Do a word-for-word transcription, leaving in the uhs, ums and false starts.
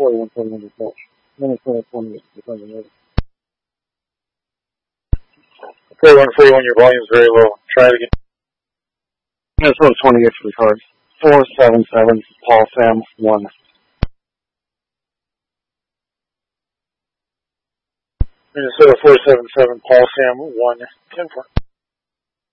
forty-one forty-one dispatch. Minnesota twenty-eight. forty-one forty-one, your volume's very low. Try it again. Minnesota twenty-eight for the card. four seven seven, Paul Sam one. Minnesota four seven seven, Paul Sam one, ten four.